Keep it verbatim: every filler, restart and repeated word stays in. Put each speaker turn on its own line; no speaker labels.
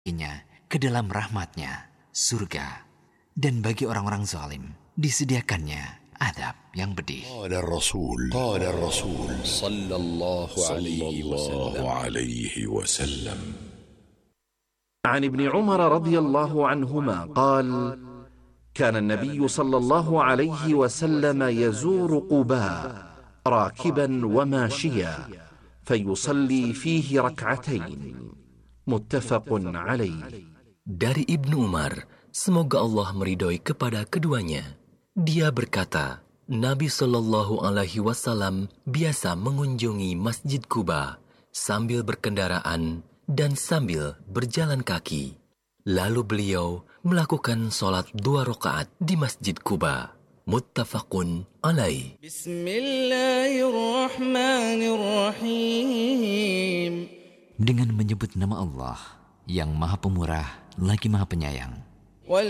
ke dalam rahmatnya, surga. Dan bagi orang-orang zalim, disediakannya azab yang pedih.
Qala Rasul, qala Rasul sallallahu alaihi wasallam.
عن ابن عمر رضي الله عنهما قال: كان النبي صلى الله عليه وسلم يزور قباء راكبا وماشيا فيصلي فيه ركعتين متفق عليه.
Dari Ibnu Umar, semoga Allah meridhoi kepada keduanya, dia berkata, Nabi Shallallahu Alaihi Wasallam biasa mengunjungi Masjid Quba sambil berkendaraan dan sambil berjalan kaki. Lalu beliau melakukan sholat dua rakaat di Masjid Quba. Muttafaqun alaih.
Bismillahirrahmanirrahim. Dengan menyebut nama Allah yang Maha Pemurah lagi Maha Penyayang.